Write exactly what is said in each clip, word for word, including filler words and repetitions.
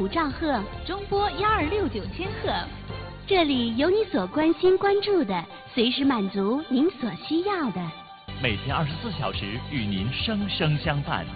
五兆赫，中波幺二六九千赫。这里有你所关心关注的，随时满足您所需要的。 每天二十四小时与您生生相伴。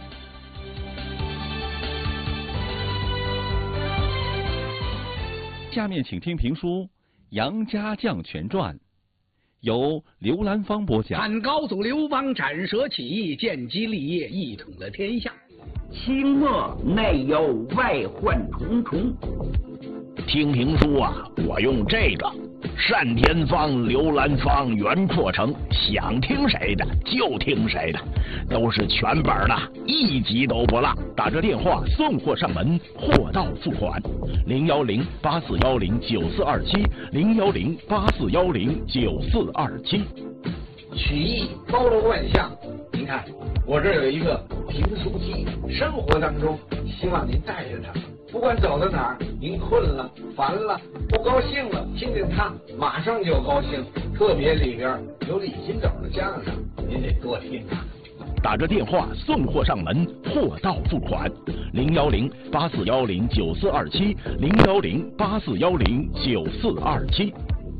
下面请听评书《杨家将全传》，由刘兰芳播讲。 汉高祖刘邦斩蛇起义，建基立业，一统了天下。 清末内忧外患重重。 听评书啊，我用这个单田芳、刘兰芳原扩成，想听谁的就听谁的，都是全本的，一集都不落。打这电话送货上门，货到付款。零幺零八四幺零九四二七，零幺零八四幺零九四二七。 曲艺包罗万象，您看我这有一个评书机，生活当中希望您带着它。不管走到哪儿，您困了、烦了、不高兴了，听见它马上就高兴。特别里边有李金斗的相声，您得多听啊。 打着电话送货上门，货到付款。零幺零八四幺零九四二七，零幺零八四幺零九四二七。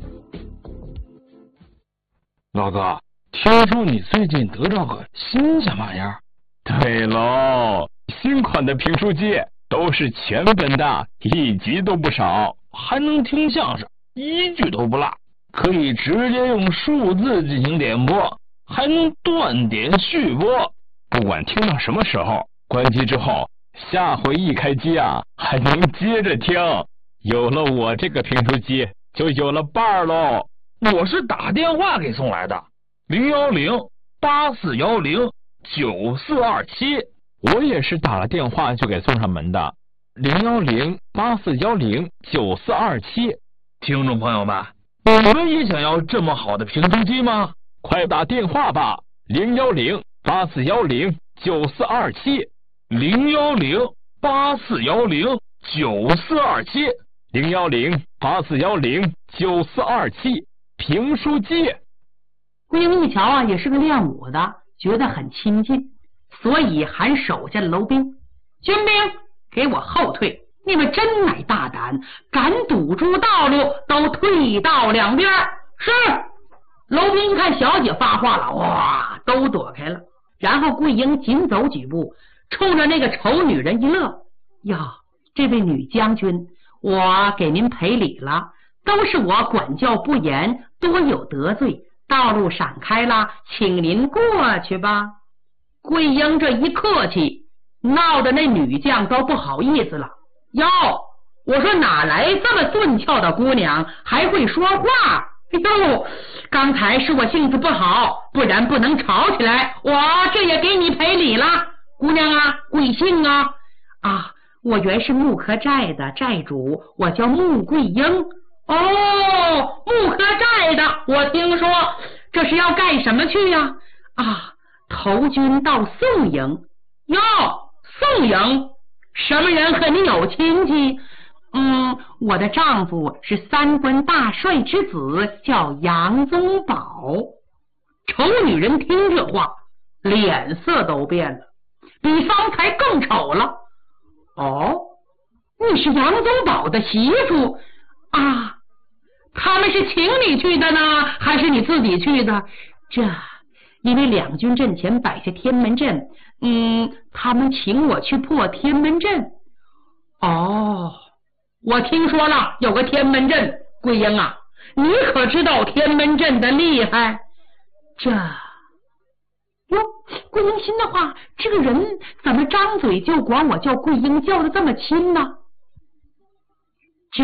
老哥，听说你最近得到个新什么玩意儿？ 对喽，新款的评书机。都是全本的，一集都不少， 还能听相声，一句都不落，可以直接用数字进行点播，还能断点续播。 不管听到什么时候，关机之后，下回一开机啊，还能接着听。有了我这个评书机，就有了伴儿喽。 我是打电话给送来的，零幺零八四幺零九四二七。 我也是打了电话就给送上门的，零幺零八四幺零九四二七。 听众朋友们，你们也想要这么好的评书机吗？ 快打电话吧，零幺零八四幺零九四二七， 零幺零八四幺零九四二七， 零幺零八四幺零九四二七，评书机。 桂英一瞧啊，也是个练武的，觉得很亲近。所以喊手下的楼兵，军兵给我后退！你们真乃大胆，敢堵住道路，都退到两边。是。楼兵一看小姐发话了，哇，都躲开了。然后桂英紧走几步，冲着那个丑女人一乐：呀，这位女将军，我给您赔礼了，都是我管教不严，多有得罪，道路闪开了，请您过去吧。桂英这一客气，闹得那女将都不好意思了。哟，我说哪来这么俊俏的姑娘，还会说话？哎呦，刚才是我性子不好，不然不能吵起来。我这也给你赔礼了。姑娘啊，贵姓啊？啊，我原是木柯寨的寨主，我叫穆桂英。哦，木柯寨的，我听说这是要干什么去呀？啊，投军到宋营。哟，宋营什么人和你有亲戚？嗯，我的丈夫是三官大帅之子，叫杨宗保。丑女人听这话，脸色都变了，比方才更丑了。哦，你是杨宗保的媳妇啊？他们是请你去的呢，还是你自己去的？这因为两军阵前摆下天门阵，嗯，他们请我去破天门阵。哦，我听说了，有个天门阵。桂英啊，你可知道天门阵的厉害？这哟，桂英心的话，这个人怎么张嘴就管我叫桂英，叫的这么亲呢？这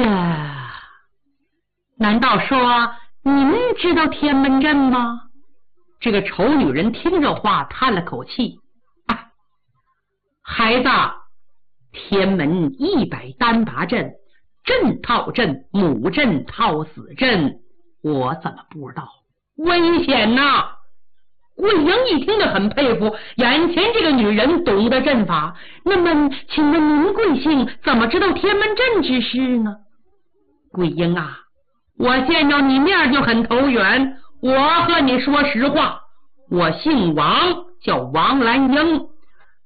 难道说您知道天门阵吗？这个丑女人听这话叹了口气，啊，孩子，天门一百单拔阵，阵套阵，母阵套死阵，我怎么不知道？危险呐！桂英一听得很佩服，眼前这个女人懂得阵法。那么请问您贵姓，怎么知道天门阵之事呢？桂英啊，我见着你面就很投缘，我和你说实话，我姓王，叫王兰英。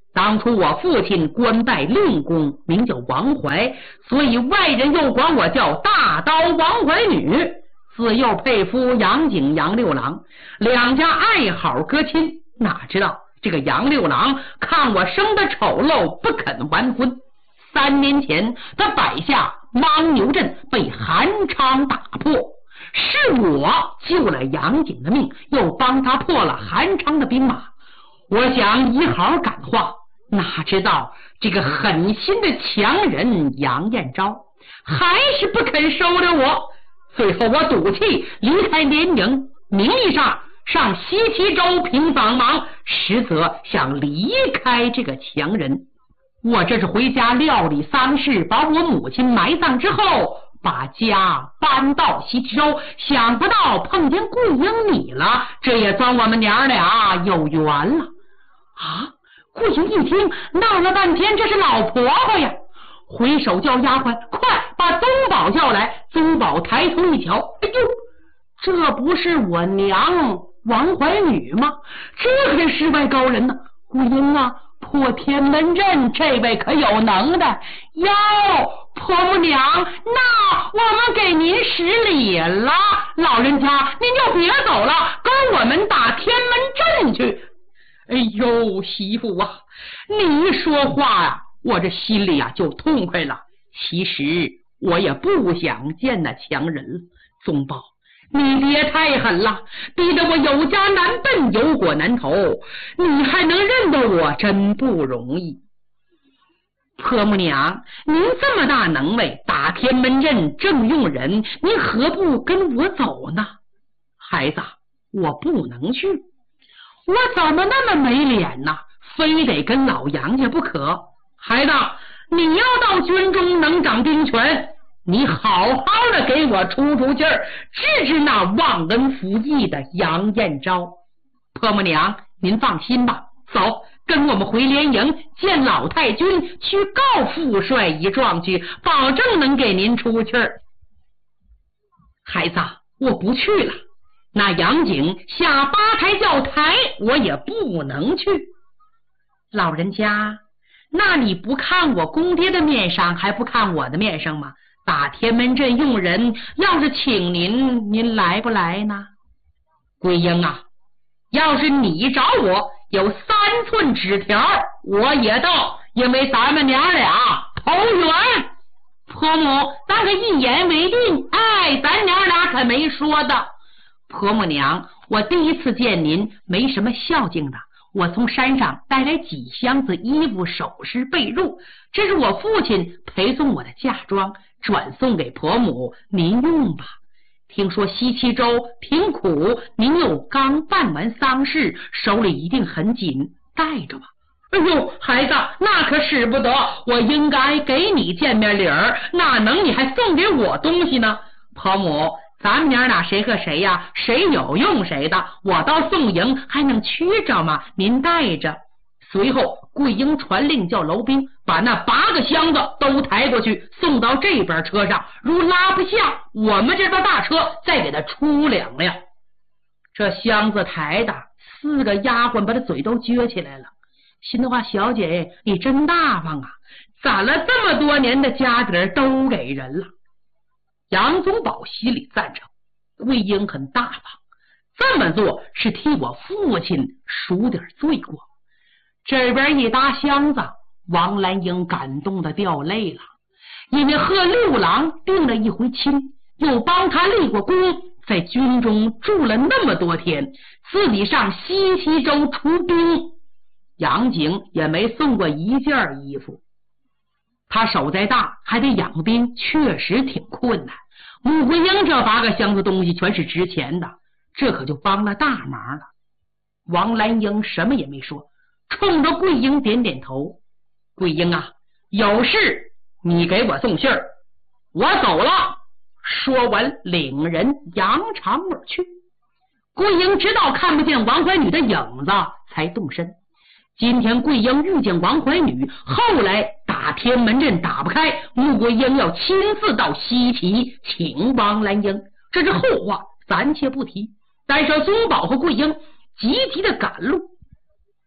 当初我父亲官拜令公，名叫王怀，所以外人又管我叫大刀王怀女。自幼配夫杨景、杨六郎，两家爱好隔亲。哪知道这个杨六郎看我生得丑陋，不肯完婚。三年前，他摆下牦牛阵，被韩昌打破，是我救了杨景的命，又帮他破了韩昌的兵马。我想以好感化，哪知道这个狠心的强人杨彦昭还是不肯收留我。最后我赌气离开连营，名义上上西岐州平帮忙，实则想离开这个强人。我这是回家料理丧事，把我母亲埋葬之后，把家搬到西岐州，想不到碰见桂英你了，这也算我们娘俩有缘了。啊！桂英一听，闹了半天，这是老婆婆呀！回手叫丫鬟，快把宗宝叫来。宗宝抬头一瞧，哎呦，这不是我娘王怀女吗？这可是世外高人呢！桂英啊，破天门阵，这位可有能耐哟！婆母娘，那我们给您施礼了，老人家您就别走了，跟我们打天门阵去。哎呦，媳妇啊，你一说话呀、啊，我这心里啊就痛快了。其实我也不想见那强人了。宗宝，你爹太狠了，逼得我有家难奔，有国难投，你还能认得我，真不容易。婆母娘，您这么大能耐，打天门阵正用人，您何不跟我走呢？孩子，我不能去。我怎么那么没脸呢？非得跟老杨家不可。孩子，你要到军中能掌兵权，你好好的给我出出气儿，治治那忘恩负义的杨彦昭。婆母娘，您放心吧，走，跟我们回连营见老太君，去告父帅一状去，保证能给您出气儿。孩子，我不去了。那杨景下八抬轿台，我也不能去。老人家，那你不看我公爹的面上，还不看我的面上吗？打天门阵用人，要是请您，您来不来呢？桂英啊，要是你找我，有三寸纸条我也到，因为咱们娘俩投缘。婆母，咱可一言为定，哎，咱娘俩可没说的。婆母娘，我第一次见您，没什么孝敬的，我从山上带来几箱子衣服、首饰、被褥，这是我父亲陪送我的嫁妆，转送给婆母，您用吧。听说西岐州贫苦，您又刚办完丧事，手里一定很紧，带着吧。哎呦，孩子，那可使不得，我应该给你见面礼儿，哪能你还送给我东西呢？婆母，咱们娘俩谁和谁呀？谁有用谁的，我到宋营还能屈着吗？您带着。随后桂英传令叫楼兵把那八个箱子都抬过去，送到这边车上，如拉不下，我们这边大车再给他出两辆。这箱子抬的，四个丫鬟把他嘴都撅起来了，心的话，小姐你真大方啊，攒了这么多年的家底儿都给人了。杨宗保心里赞成，桂英很大方，这么做是替我父亲赎点罪过。这边一搭箱子，王兰英感动的掉泪了，因为和六郎定了一回亲，又帮他立过功，在军中住了那么多天，自己上西岐州出兵，杨景也没送过一件衣服。他手再大还得养兵，确实挺困难。穆桂英这八个箱子东西全是值钱的，这可就帮了大忙了。王兰英什么也没说，冲着桂英点点头。桂英啊，有事你给我送信儿，我走了。说完领人扬长而去。桂英直到看不见王怀女的影子才动身。今天桂英遇见王怀女，后来打天门阵打不开，穆桂英要亲自到西岐请王兰英，这是后话，暂且不提。但是宗保和桂英急急的赶路。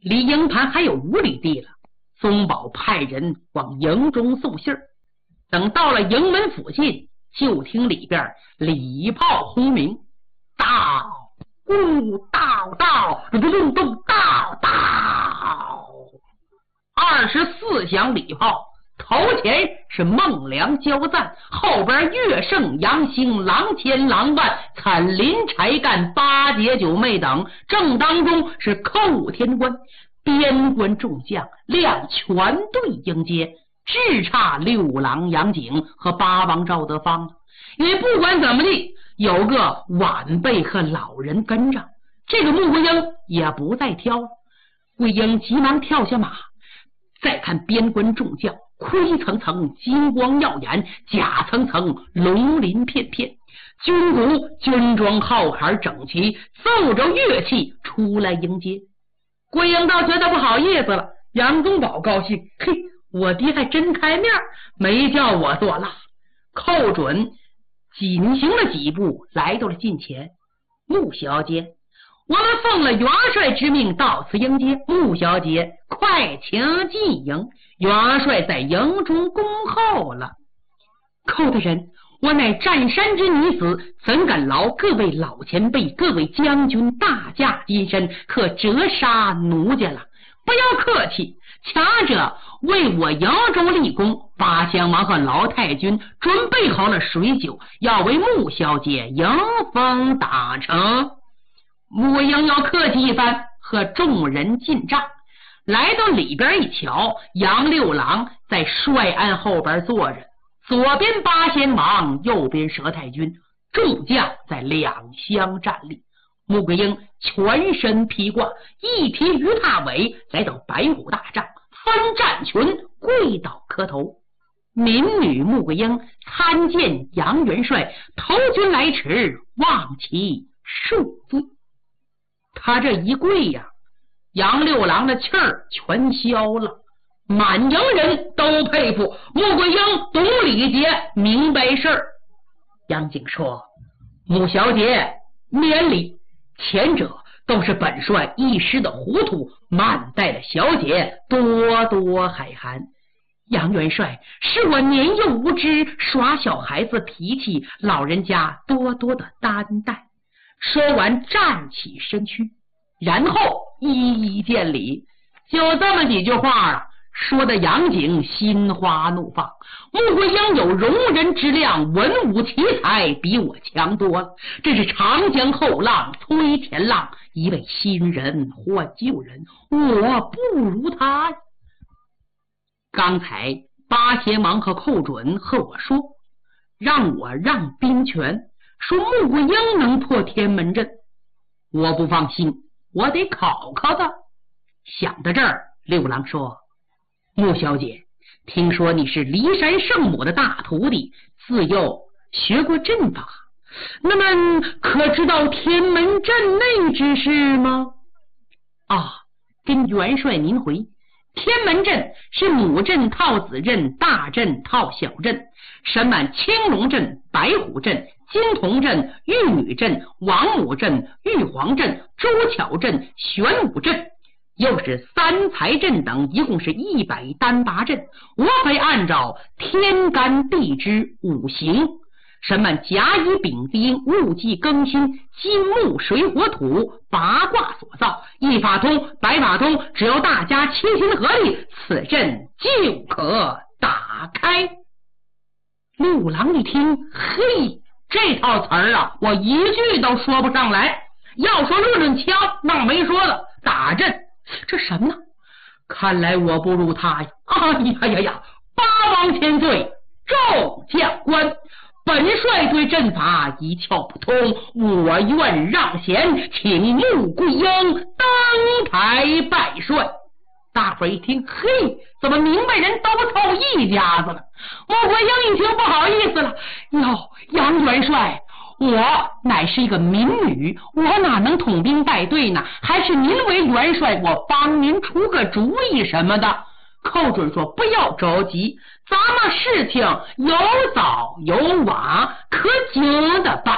离营盘还有五里地了。宗保派人往营中送信儿，等到了营门附近，就听里边礼炮轰鸣，到呜到到咚咚咚到到，二十四响礼炮。头前是孟良交赞，后边乐圣、杨兴、郎千、郎万、惨林、柴干、八节九妹等，正当中是寇天官、边关众将亮全队迎接，只差六郎杨景和八王赵德芳。也不管怎么地，有个晚辈和老人跟着，这个穆桂英也不再挑了。桂英急忙跳下马，再看边关众将，盔层层，金光耀眼，甲层层，龙鳞片片，军鼓军装号坎整齐，奏着乐器出来迎接。桂英倒觉得不好意思了，杨宗保高兴，嘿，我爹还真开面，没叫我坐牢。寇准紧行了几步，来到了近前。穆小姐，我们奉了元帅之命到此迎接，穆小姐快请进营，元帅在营中恭候了。寇大人，我乃占山之女子，怎敢劳各位老前辈、各位将军大驾金身，可折杀奴家了。不要客气，强者为我营中立功，八相王和老太君准备好了水酒，要为穆小姐迎风打成。穆英要客气一番，和众人进帐。来到里边一瞧，杨六郎在帅案后边坐着，左边八仙王，右边佘太君，众将在两厢站立。穆桂英全身披挂，一提鱼踏尾，来到白虎大帐，分战群，跪倒磕头。民女穆桂英参见杨元帅，投军来迟，望其恕罪。他这一跪呀，杨六郎的气儿全消了，满营人都佩服穆桂英懂礼节，明白事儿。杨景说：“穆小姐免礼，前者都是本帅一时的糊涂，慢待了小姐，多多海涵。杨元帅是我年幼无知，耍小孩子脾气，老人家多多的担待。”说完站起身躯，然后一一见礼。就这么几句话啊，说的杨景心花怒放。穆桂英有容人之量，文武奇才比我强多了，这是长江后浪推前浪，一位新人换旧人，我不如他呀。刚才八贤王和寇准和我说，让我让兵权，说穆桂英能破天门阵，我不放心，我得考考他。想到这儿，六郎说：“穆小姐，听说你是骊山圣母的大徒弟，自幼学过阵法，那么可知道天门阵内之事吗？”啊，跟元帅您回。天门阵是母阵套子阵，大阵套小阵，神满青龙阵、白虎阵、金童阵、玉女阵、王母阵、玉皇阵、周巧阵、玄武阵，又是三才阵等，一共是一百单八阵。我非按照天干地支五行，什么甲乙丙丁戊己庚辛金木水火土八卦所造，一法通百法通，只要大家齐心合力，此阵就可打开。六郎一听，嘿，这套词儿啊，我一句都说不上来。要说论论枪，那没说了，打阵这什么呢？看来我不如他呀！哎呀呀呀！八王千岁，众将官，本帅对阵法一窍不通，我愿让贤，请穆桂英登台拜帅。大伙一听，嘿，怎么明白人都凑一家子了？穆桂英一听不好意思了，哟，杨元帅，我乃是一个民女，我哪能统兵带队呢？还是您为元帅，我帮您出个主意什么的。寇准说：“不要着急，咱们事情有早有晚，可经的办。走，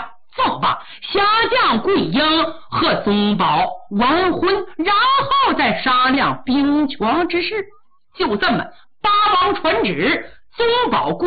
好吧，下降桂英和宗保完婚，然后再商量兵权之事。就这么八王传旨，宗保